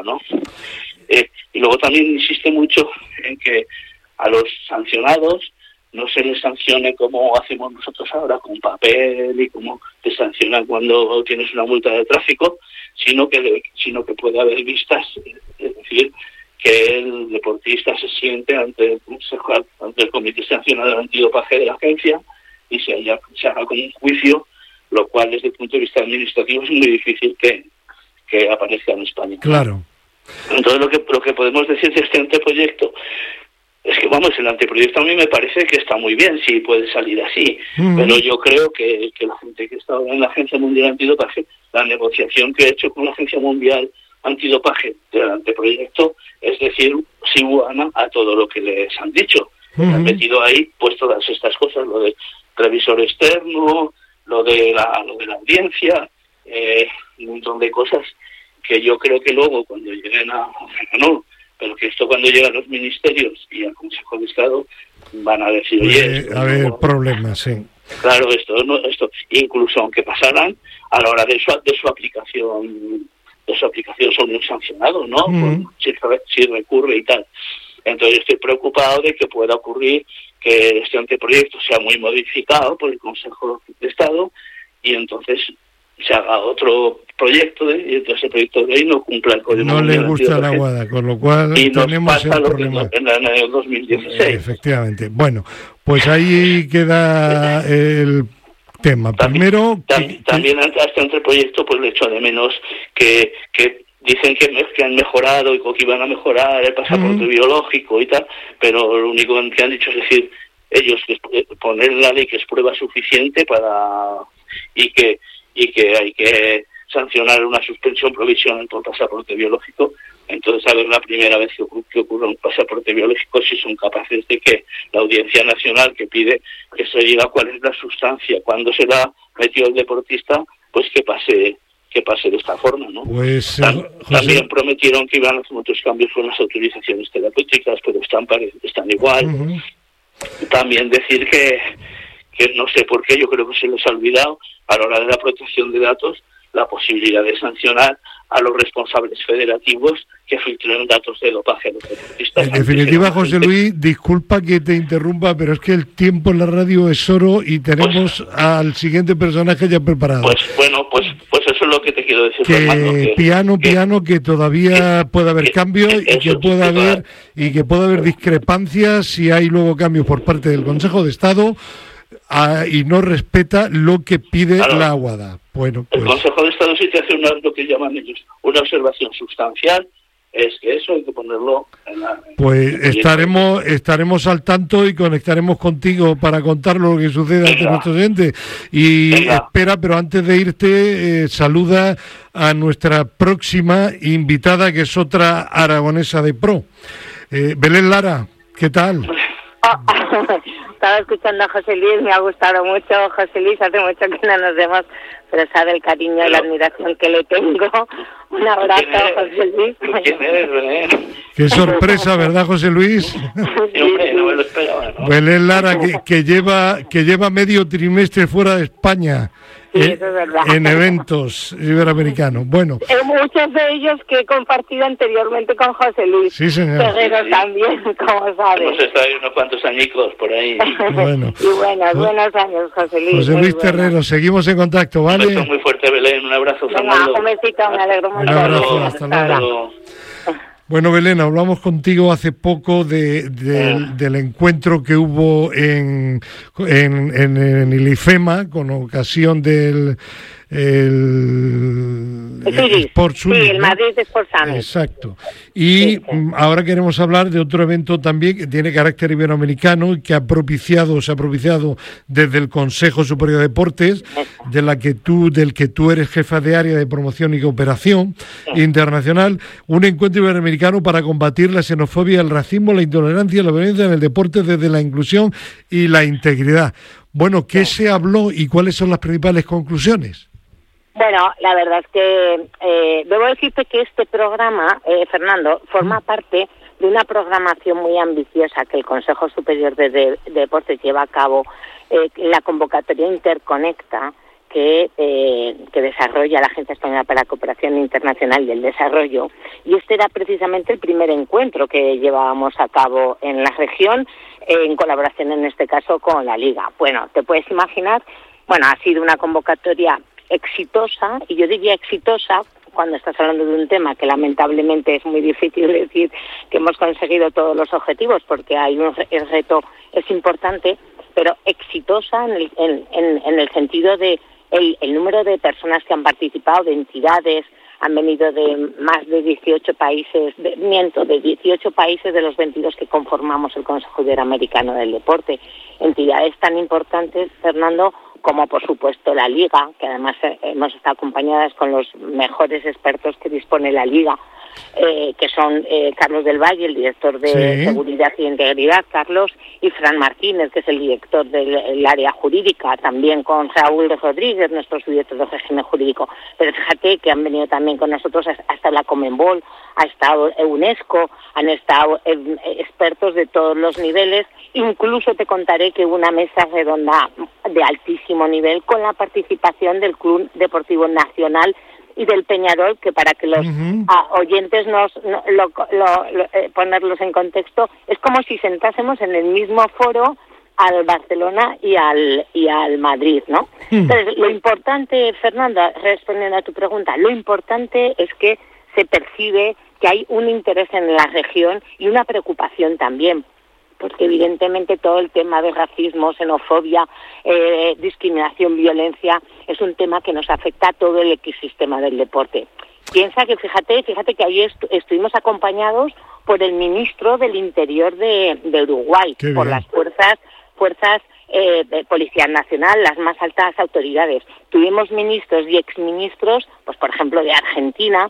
¿no? Y luego también insiste mucho en que a los sancionados no se les sancione como hacemos nosotros ahora, con papel y como te sancionan cuando tienes una multa de tráfico, sino que puede haber vistas, es decir, que el deportista se siente ante el Consejo, ante el Comité Sancionador Antidopaje de la agencia y se haga como un juicio, lo cual desde el punto de vista administrativo es muy difícil que aparezca en España. Claro. Entonces lo que podemos decir de este anteproyecto es que, vamos, el anteproyecto a mí me parece que está muy bien, si puede salir así, pero yo creo que la gente que está ahora en la Agencia Mundial Antidopaje, la negociación que ha hecho con la Agencia Mundial Antidopaje del anteproyecto, es decir, sí buena a todo lo que les han dicho. Han metido ahí pues todas estas cosas, lo del revisor externo, lo de la audiencia, un montón de cosas que yo creo que luego cuando lleguen pero que esto cuando llega a los ministerios y al Consejo de Estado van a decir, oye, a ver, problemas, sí. Claro, esto incluso aunque pasaran, a la hora de su aplicación son un sancionado, ¿no? Si recurre y tal. Entonces estoy preocupado de que pueda ocurrir que este anteproyecto sea muy modificado por el Consejo de Estado y entonces se haga otro proyecto y entonces el proyecto de ley no cumpla el Código Mundial. No le gusta la Guada, con lo cual y tenemos el problema. En el 2016. Efectivamente. Bueno, pues ahí queda el tema. Primero... También a este anteproyecto pues le echo de menos que dicen que han mejorado y que iban a mejorar el pasaporte biológico y tal, pero lo único que han dicho es decir, ellos poner en la ley que es prueba suficiente y que hay que sancionar una suspensión provisional por pasaporte biológico. Entonces, a ver, la primera vez que ocurra un pasaporte biológico, si son capaces de que la Audiencia Nacional que pide que se diga cuál es la sustancia, cuándo se la metió el deportista, pues que pase de esta forma, ¿no? Pues, también prometieron que iban a hacer otros cambios con las autorizaciones terapéuticas, pero están igual. También decir que no sé por qué, yo creo que se les ha olvidado a la hora de la protección de datos la posibilidad de sancionar a los responsables federativos que filtren datos de dopaje a los deportistas. En definitiva, José Luis, disculpa que te interrumpa, pero es que el tiempo en la radio es oro y tenemos al siguiente personaje ya preparado. Pues eso es lo que te quiero decir, que Fernando. Piano, que todavía puede haber cambios y que pueda haber discrepancias si hay luego cambios por parte del Consejo de Estado y no respeta lo que pide la Aguada. Bueno, pues... El Consejo de Estado sí te hace lo que llaman ellos una observación sustancial, es que eso hay que ponerlo en la... Pues estaremos al tanto y conectaremos contigo para contar lo que sucede ante nuestros oyentes. Y espera, pero antes de irte, saluda a nuestra próxima invitada, que es otra aragonesa de pro. Belén Lara, ¿qué tal? Estaba escuchando a José Luis, me ha gustado mucho. José Luis, hace mucho que no nos vemos, pero sabe el cariño y la admiración que le tengo. Un abrazo, José Luis. ¿Quién eres, Belén? Qué sorpresa, ¿verdad, José Luis? Sí, hombre, no me lo esperaba, ¿no? Belén Lara, que lleva medio trimestre fuera de España. Sí, eso es verdad. En eventos iberoamericanos. Bueno. Muchos de ellos que he compartido anteriormente con José Luis. Sí, señor. Terrero también, como sabes. Hemos estado ahí unos cuantos añicos por ahí. Bueno. Y buenos años, José Luis. José Luis Terrero, seguimos en contacto, ¿vale? Un beso muy fuerte, Belén. Un abrazo, Fernando. Un besito, me alegro mucho. Un abrazo, hasta luego. Bueno, Belén, hablamos contigo hace poco del encuentro que hubo en el IFEMA con ocasión del Sport Summit, sí, el Madrid Sport Summit. Exacto. Y ahora queremos hablar de otro evento también que tiene carácter iberoamericano y que se ha propiciado desde el Consejo Superior de Deportes, del que tú eres jefa de área de promoción y cooperación internacional, un encuentro iberoamericano para combatir la xenofobia, el racismo, la intolerancia y la violencia en el deporte desde la inclusión y la integridad. Bueno, ¿qué se habló y cuáles son las principales conclusiones? Bueno, la verdad es que debo decirte que este programa, Fernando, forma parte de una programación muy ambiciosa que el Consejo Superior de Deportes lleva a cabo, la convocatoria Interconecta, que desarrolla la Agencia Española para la Cooperación Internacional y el Desarrollo, y este era precisamente el primer encuentro que llevábamos a cabo en la región, en colaboración en este caso con la Liga. Bueno, te puedes imaginar, ha sido una convocatoria exitosa, y yo diría exitosa cuando estás hablando de un tema que lamentablemente es muy difícil decir que hemos conseguido todos los objetivos, porque el reto es importante, pero exitosa en el sentido de el número de personas que han participado, de entidades. Han venido de más de 18 países, de 18 países de los 22 que conformamos el Consejo Iberoamericano del Deporte. Entidades tan importantes, Fernando, como por supuesto la Liga, que además hemos estado acompañadas con los mejores expertos que dispone la Liga, que son Carlos del Valle, el director de Seguridad y Integridad, Carlos, y Fran Martínez, que es el director del área jurídica, también con Raúl Rodríguez, nuestro subdirector de régimen jurídico. Pero fíjate que han venido también con nosotros hasta la Conmebol, ha estado UNESCO, han estado expertos de todos los niveles. Incluso te contaré que hubo una mesa redonda de altísimo nivel con la participación del Club Deportivo Nacional y del Peñarol, que para que los oyentes ponerlos en contexto, es como si sentásemos en el mismo foro al Barcelona y al Madrid, ¿no? Entonces, lo importante, Fernanda, respondiendo a tu pregunta, lo importante es que se percibe que hay un interés en la región y una preocupación también, porque evidentemente todo el tema de racismo, xenofobia, discriminación, violencia, es un tema que nos afecta a todo el ecosistema del deporte. Piensa que, fíjate que ahí estuvimos acompañados por el ministro del Interior de Uruguay, por las fuerzas de Policía Nacional, las más altas autoridades. Tuvimos ministros y exministros, pues por ejemplo de Argentina,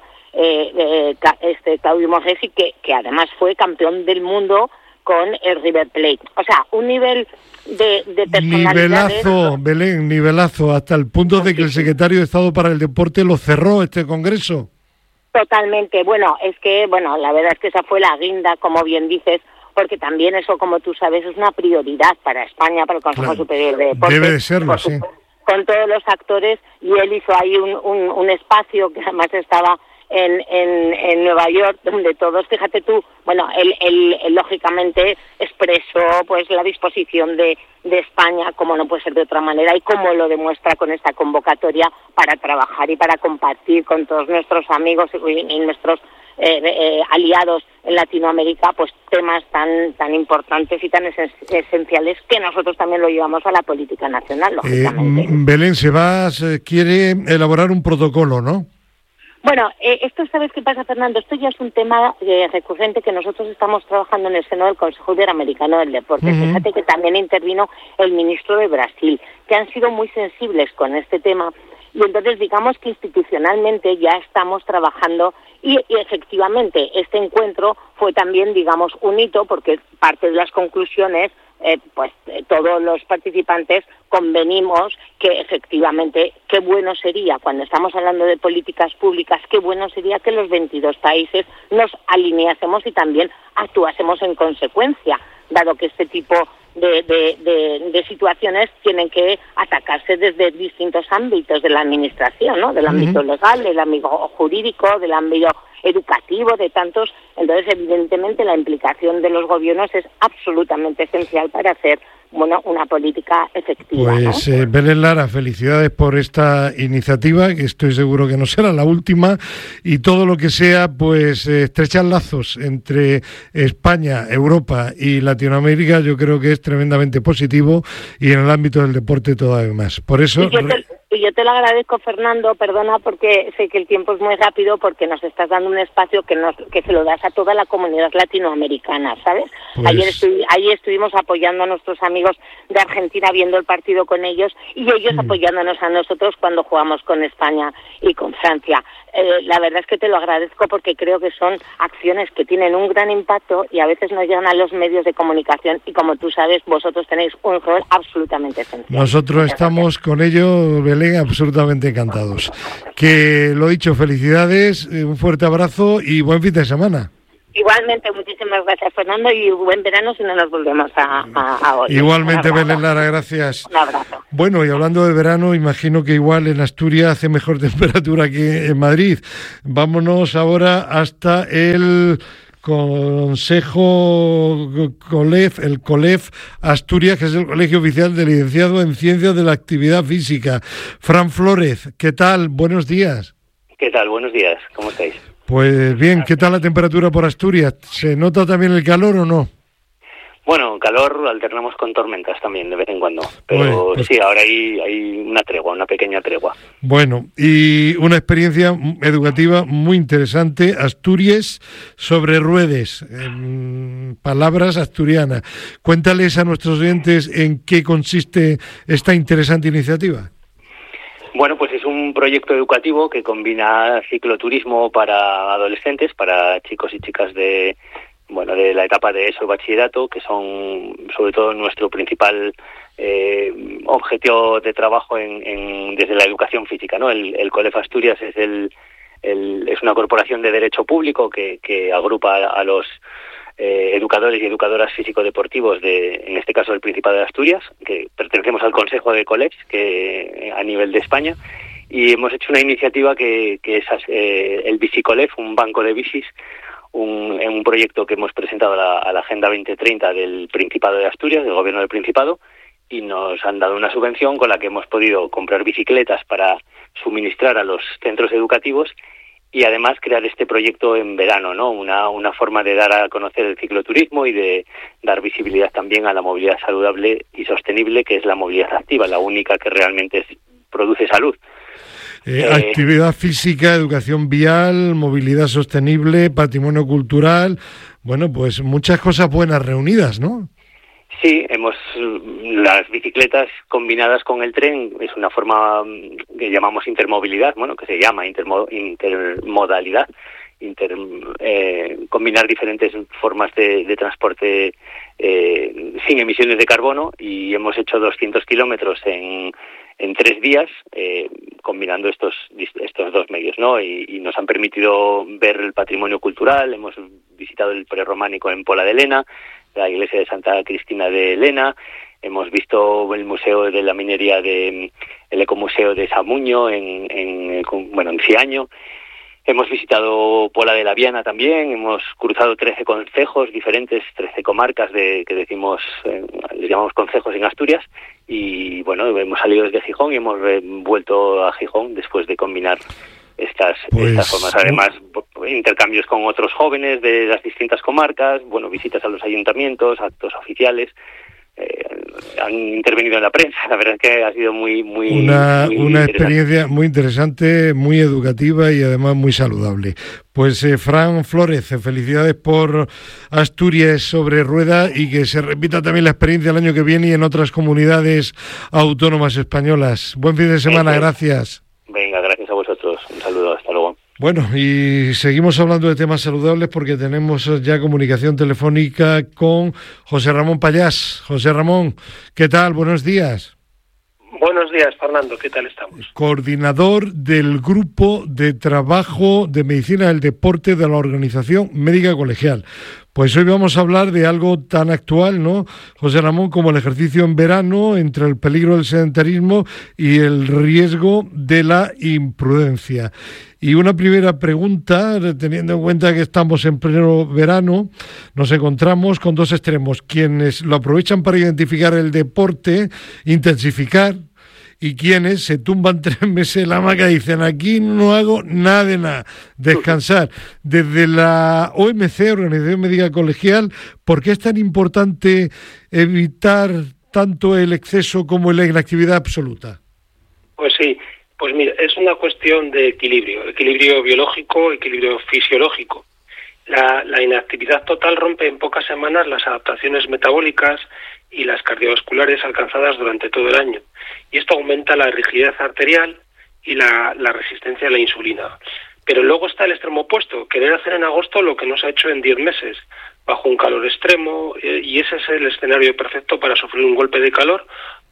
Claudio Morresi, que además fue campeón del mundo con el River Plate. O sea, un nivel de personalidades... Nivelazo, Belén, nivelazo, hasta el punto de que el secretario de Estado para el Deporte lo cerró este congreso. Totalmente. La verdad es que esa fue la guinda, como bien dices, porque también eso, como tú sabes, es una prioridad para España, para el Consejo Superior de Deportes. Debe de serlo, sí. Con todos los actores, y él hizo ahí un espacio que además estaba en Nueva York, donde todos, fíjate tú, él lógicamente expresó pues la disposición de España, como no puede ser de otra manera, y como lo demuestra con esta convocatoria, para trabajar y para compartir con todos nuestros amigos y nuestros aliados en Latinoamérica, pues temas tan importantes y tan esenciales, que nosotros también lo llevamos a la política nacional, lógicamente. Belén, quiere elaborar un protocolo, ¿no? Bueno, esto, ¿sabes qué pasa, Fernando? Esto ya es un tema recurrente que nosotros estamos trabajando en el seno del Consejo Iberoamericano del Deporte. Fíjate que también intervino el ministro de Brasil, que han sido muy sensibles con este tema, y entonces digamos que institucionalmente ya estamos trabajando, y efectivamente este encuentro fue también, digamos, un hito, porque parte de las conclusiones, todos los participantes convenimos que efectivamente qué bueno sería, cuando estamos hablando de políticas públicas, qué bueno sería que los 22 países nos alineásemos y también actuásemos en consecuencia, dado que este tipo de situaciones tienen que atacarse desde distintos ámbitos de la administración, ¿no? Del ámbito legal, del ámbito jurídico, del ámbito educativo, de tantos. Entonces, evidentemente, la implicación de los gobiernos es absolutamente esencial para hacer una política efectiva. Pues, ¿no? Belén Lara, felicidades por esta iniciativa, que estoy seguro que no será la última, y todo lo que sea, pues, estrechar lazos entre España, Europa y Latinoamérica, yo creo que es tremendamente positivo, y en el ámbito del deporte todavía más. Por eso... Y yo te lo agradezco, Fernando, perdona, porque sé que el tiempo es muy rápido, porque nos estás dando un espacio que se lo das a toda la comunidad latinoamericana, ¿sabes? Pues... Ayer estuvimos apoyando a nuestros amigos de Argentina, viendo el partido con ellos, y ellos apoyándonos a nosotros cuando jugamos con España y con Francia. La verdad es que te lo agradezco, porque creo que son acciones que tienen un gran impacto y a veces no llegan a los medios de comunicación, y como tú sabes, vosotros tenéis un rol absolutamente esencial. Nosotros estamos con ello, Belén, absolutamente encantados. Que lo dicho, felicidades, un fuerte abrazo y buen fin de semana. Igualmente, muchísimas gracias, Fernando, y buen verano si no nos volvemos a oír. Igualmente, Belén Lara, gracias. Un abrazo. Bueno, y hablando de verano, imagino que igual en Asturias hace mejor temperatura que en Madrid. Vámonos ahora hasta el Consejo el COLEF Asturias, que es el Colegio Oficial de Licenciado en Ciencias de la Actividad Física. Fran Flórez, ¿qué tal? Buenos días. ¿Qué tal? Buenos días. ¿Cómo estáis? Pues bien, ¿qué tal la temperatura por Asturias? ¿Se nota también el calor o no? Bueno, calor alternamos con tormentas también de vez en cuando, pero pues sí, ahora hay una pequeña tregua. Bueno, y una experiencia educativa muy interesante, Asturias sobre ruedas, palabras asturianas. Cuéntales a nuestros oyentes en qué consiste esta interesante iniciativa. Bueno, pues es un proyecto educativo que combina cicloturismo para adolescentes, para chicos y chicas de la etapa de ESO, bachillerato, que son sobre todo nuestro principal objetivo de trabajo desde la educación física, ¿no? El COLEF Asturias es una corporación de derecho público que agrupa a los educadores y educadoras físico-deportivos en este caso del Principado de Asturias, que pertenecemos al Consejo de COLEFs que a nivel de España, y hemos hecho una iniciativa que es el BiciCOLEF, un banco de bicis, un proyecto que hemos presentado a la Agenda 2030 del Principado de Asturias, del Gobierno del Principado, y nos han dado una subvención con la que hemos podido comprar bicicletas para suministrar a los centros educativos y además crear este proyecto en verano, ¿no? Una forma de dar a conocer el cicloturismo y de dar visibilidad también a la movilidad saludable y sostenible, que es la movilidad activa, la única que realmente produce salud. Actividad física, educación vial, movilidad sostenible, patrimonio cultural, bueno, pues muchas cosas buenas reunidas, ¿no? Sí, las bicicletas combinadas con el tren es una forma que llamamos intermovilidad, que se llama intermodalidad, combinar diferentes formas de transporte sin emisiones de carbono, y hemos hecho 200 kilómetros en 3 días combinando estos dos medios, ¿no? Y nos han permitido ver el patrimonio cultural. Hemos visitado el prerrománico en Pola de Lena, la iglesia de Santa Cristina de Lena, hemos visto el museo de la minería el ecomuseo de Samuño en Ciaño. Hemos visitado Pola de la Viana también, hemos cruzado 13 concejos diferentes, 13 comarcas que decimos, les llamamos concejos en Asturias, y bueno, hemos salido desde Gijón y hemos vuelto a Gijón después de combinar estas formas. Además, intercambios con otros jóvenes de las distintas comarcas, visitas a los ayuntamientos, actos oficiales. Han intervenido en la prensa. La verdad es que ha sido muy una experiencia muy interesante, muy educativa y además muy saludable. Pues Fran Flórez, felicidades por Asturias sobre rueda, y que se repita también la experiencia el año que viene y en otras comunidades autónomas españolas. Buen fin de semana, gracias. Venga, gracias a vosotros. Un saludo, hasta luego. Bueno, y seguimos hablando de temas saludables porque tenemos ya comunicación telefónica con José Ramón Pallás. José Ramón, ¿qué tal? Buenos días. Buenos días, Fernando. ¿Qué tal estamos? Coordinador del Grupo de Trabajo de Medicina del Deporte de la Organización Médica Colegial. Pues hoy vamos a hablar de algo tan actual, ¿no, José Ramón, como el ejercicio en verano, entre el peligro del sedentarismo y el riesgo de la imprudencia. Y una primera pregunta, teniendo en cuenta que estamos en pleno verano, nos encontramos con dos extremos: quienes lo aprovechan para identificar el deporte, intensificar, y quienes se tumban 3 meses en la hamaca y dicen: aquí no hago nada de nada, descansar. Desde la OMC, Organización Médica Colegial, ¿por qué es tan importante evitar tanto el exceso como la inactividad absoluta? Pues sí, pues mira, es una cuestión de equilibrio biológico, equilibrio fisiológico. La inactividad total rompe en pocas semanas las adaptaciones metabólicas y las cardiovasculares alcanzadas durante todo el año. Y esto aumenta la rigidez arterial y la resistencia a la insulina. Pero luego está el extremo opuesto, querer hacer en agosto lo que no se ha hecho en 10 meses, bajo un calor extremo, y ese es el escenario perfecto para sufrir un golpe de calor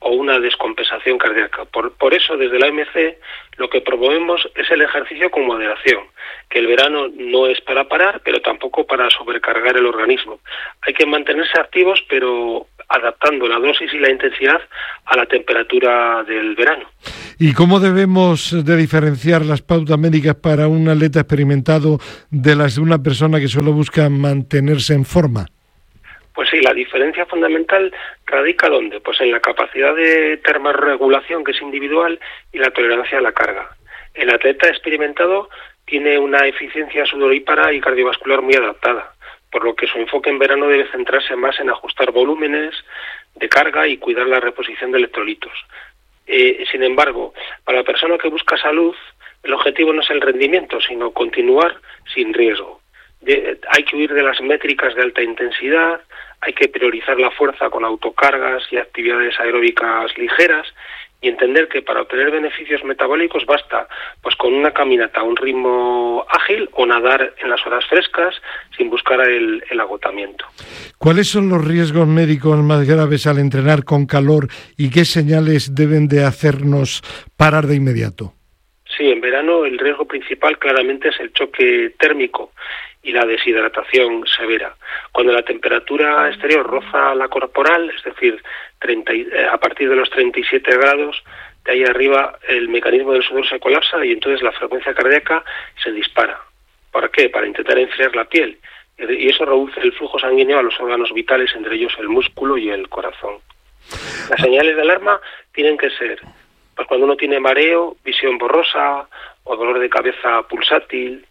o una descompensación cardíaca. Por eso, desde la OMC, lo que promovemos es el ejercicio con moderación, que el verano no es para parar, pero tampoco para sobrecargar el organismo. Hay que mantenerse activos, pero adaptando la dosis y la intensidad a la temperatura del verano. ¿Y cómo debemos de diferenciar las pautas médicas para un atleta experimentado de las de una persona que solo busca mantenerse en forma? Pues sí, la diferencia fundamental radica ¿dónde? Pues en la capacidad de termorregulación, que es individual, y la tolerancia a la carga. El atleta experimentado tiene una eficiencia sudorípara y cardiovascular muy adaptada, por lo que su enfoque en verano debe centrarse más en ajustar volúmenes de carga y cuidar la reposición de electrolitos. Sin embargo, para la persona que busca salud, el objetivo no es el rendimiento, sino continuar sin riesgo. Hay que huir de las métricas de alta intensidad, hay que priorizar la fuerza con autocargas y actividades aeróbicas ligeras, y entender que para obtener beneficios metabólicos basta pues con una caminata a un ritmo ágil o nadar en las horas frescas sin buscar el agotamiento. ¿Cuáles son los riesgos médicos más graves al entrenar con calor y qué señales deben de hacernos parar de inmediato? Sí, en verano el riesgo principal claramente es el choque térmico y la deshidratación severa. Cuando la temperatura exterior roza la corporal, es decir, a partir de los 37 grados, de ahí arriba el mecanismo del sudor se colapsa y entonces la frecuencia cardíaca se dispara. ¿Para qué? Para intentar enfriar la piel. Y eso reduce el flujo sanguíneo a los órganos vitales, entre ellos el músculo y el corazón. Las señales de alarma tienen que ser pues cuando uno tiene mareo, visión borrosa o dolor de cabeza pulsátil,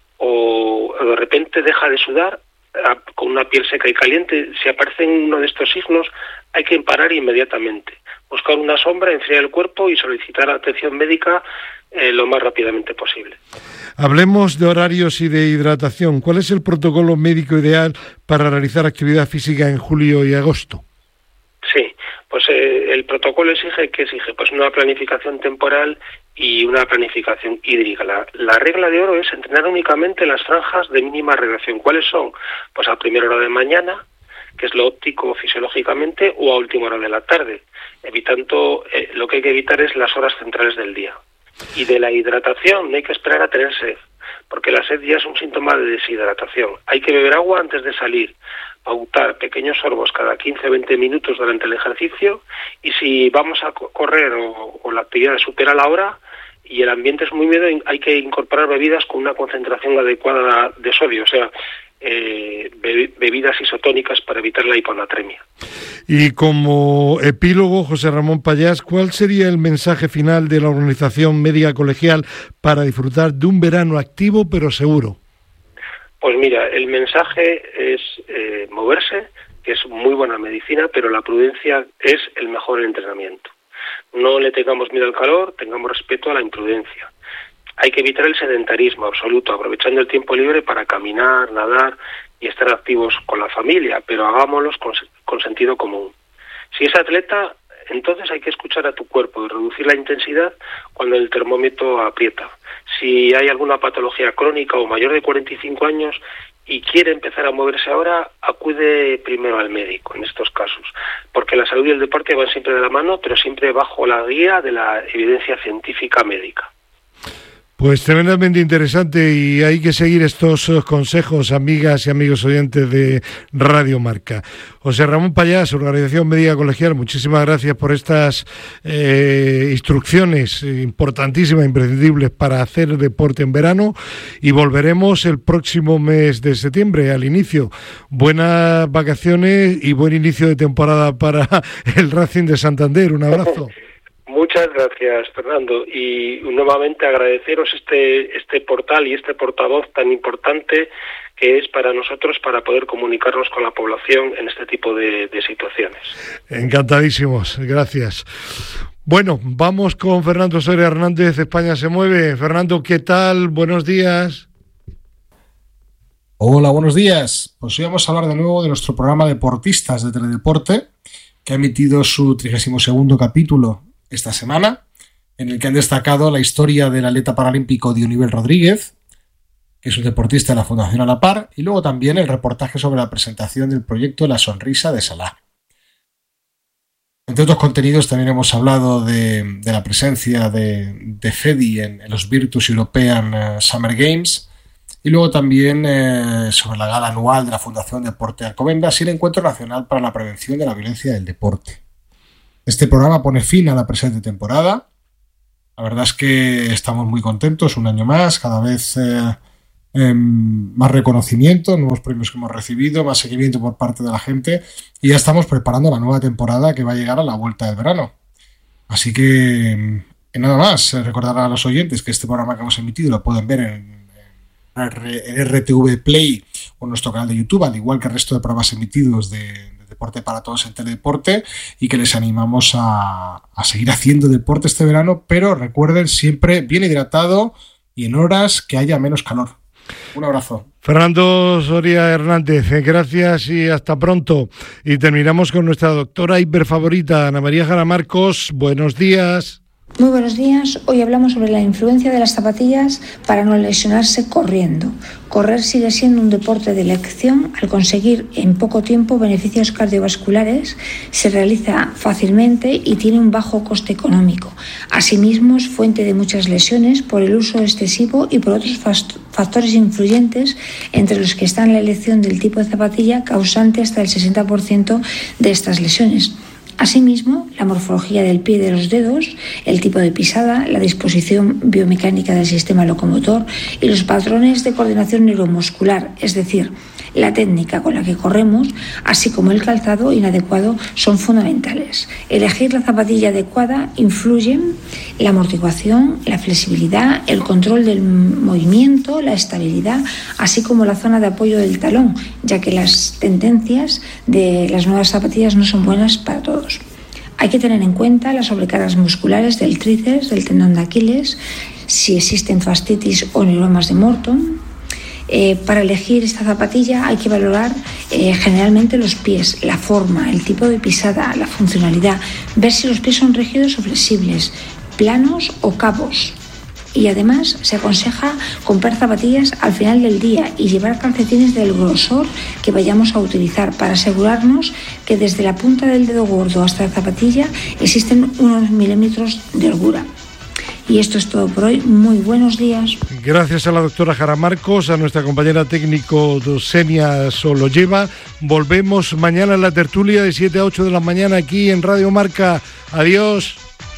o de repente deja de sudar con una piel seca y caliente. Si aparecen uno de estos signos, hay que parar inmediatamente, buscar una sombra, enfriar el cuerpo y solicitar atención médica lo más rápidamente posible. Hablemos de horarios y de hidratación. ¿Cuál es el protocolo médico ideal para realizar actividad física en julio y agosto? Sí, pues el protocolo exige pues una planificación temporal y una planificación hídrica. La regla de oro es entrenar únicamente las franjas de mínima radiación. ¿Cuáles son? Pues a primera hora de mañana, que es lo óptico fisiológicamente, o a última hora de la tarde. Evitando, lo que hay que evitar es las horas centrales del día. Y de la hidratación no hay que esperar a tener sed, porque la sed ya es un síntoma de deshidratación. Hay que beber agua antes de salir, pautar pequeños sorbos cada 15-20 minutos durante el ejercicio, y si vamos a correr o la actividad supera la hora y el ambiente es muy húmedo, hay que incorporar bebidas con una concentración adecuada de sodio, o sea, bebidas isotónicas para evitar la hiponatremia. Y como epílogo, José Ramón Pallás, ¿cuál sería el mensaje final de la Organización Médica Colegial para disfrutar de un verano activo pero seguro? Pues mira, el mensaje es moverse, que es muy buena medicina, pero la prudencia es el mejor entrenamiento. No le tengamos miedo al calor, tengamos respeto a la imprudencia. Hay que evitar el sedentarismo absoluto, aprovechando el tiempo libre para caminar, nadar y estar activos con la familia, pero hagámoslos con sentido común. Si es atleta, entonces hay que escuchar a tu cuerpo y reducir la intensidad cuando el termómetro aprieta. Si hay alguna patología crónica o mayor de 45 años y quiere empezar a moverse ahora, acude primero al médico en estos casos, porque la salud y el deporte van siempre de la mano, pero siempre bajo la guía de la evidencia científica médica. Pues tremendamente interesante y hay que seguir estos consejos, amigas y amigos oyentes de Radio Marca. José Ramón Pallás, Organización Médica Colegial, muchísimas gracias por estas instrucciones importantísimas, imprescindibles para hacer deporte en verano, y volveremos el próximo mes de septiembre, al inicio. Buenas vacaciones y buen inicio de temporada para el Racing de Santander. Un abrazo. Muchas gracias, Fernando, y nuevamente agradeceros este portal y este portavoz tan importante que es para nosotros para poder comunicarnos con la población en este tipo de situaciones. Encantadísimos, gracias. Bueno, vamos con Fernando Soria Hernández, España se mueve. Fernando, ¿qué tal? Buenos días. Hola, buenos días. Pues hoy vamos a hablar de nuevo de nuestro programa Deportistas de Teledeporte, que ha emitido su 32º capítulo esta semana, en el que han destacado la historia del atleta paralímpico Dionibel Rodríguez, que es un deportista de la Fundación A la Par, y luego también el reportaje sobre la presentación del proyecto La Sonrisa de Salah. Entre otros contenidos también hemos hablado de la presencia de FEDI en los Virtus European Summer Games, y luego también sobre la gala anual de la Fundación Deporte Alcobendas y el Encuentro Nacional para la Prevención de la Violencia del Deporte. Este programa pone fin a la presente temporada. La verdad es que estamos muy contentos, un año más, cada vez más reconocimiento, nuevos premios que hemos recibido, más seguimiento por parte de la gente, y ya estamos preparando la nueva temporada que va a llegar a la vuelta del verano. Así que nada más, recordar a los oyentes que este programa que hemos emitido lo pueden ver en RTV Play o en nuestro canal de YouTube, al igual que el resto de programas emitidos de Deporte para Todos en Teledeporte, y que les animamos a seguir haciendo deporte este verano, pero recuerden, siempre bien hidratado y en horas que haya menos calor. Un abrazo. Fernando Soria Hernández, gracias y hasta pronto. Y terminamos con nuestra doctora hiperfavorita, Ana María Jara Marcos. Buenos días. Muy buenos días. Hoy hablamos sobre la influencia de las zapatillas para no lesionarse corriendo. Correr sigue siendo un deporte de elección al conseguir en poco tiempo beneficios cardiovasculares, se realiza fácilmente y tiene un bajo coste económico. Asimismo, es fuente de muchas lesiones por el uso excesivo y por otros factores influyentes, entre los que están la elección del tipo de zapatilla, causante hasta el 60% de estas lesiones. Asimismo, la morfología del pie y de los dedos, el tipo de pisada, la disposición biomecánica del sistema locomotor y los patrones de coordinación neuromuscular, es decir, la técnica con la que corremos, así como el calzado inadecuado, son fundamentales. Elegir la zapatilla adecuada influye en la amortiguación, la flexibilidad, el control del movimiento, la estabilidad, así como la zona de apoyo del talón, ya que las tendencias de las nuevas zapatillas no son buenas para todos. Hay que tener en cuenta las sobrecargas musculares del tríceps, del tendón de Aquiles, si existen fascitis o neuromas de Morton. Para elegir esta zapatilla hay que valorar generalmente los pies, la forma, el tipo de pisada, la funcionalidad, ver si los pies son rígidos o flexibles, planos o cabos. Y además se aconseja comprar zapatillas al final del día y llevar calcetines del grosor que vayamos a utilizar para asegurarnos que desde la punta del dedo gordo hasta la zapatilla existen unos milímetros de holgura. Y esto es todo por hoy. Muy buenos días. Gracias a la doctora Jara Marcos, a nuestra compañera técnico Dosenia Sololleva. Volvemos mañana en la tertulia de 7 a 8 de la mañana aquí en Radio Marca. Adiós.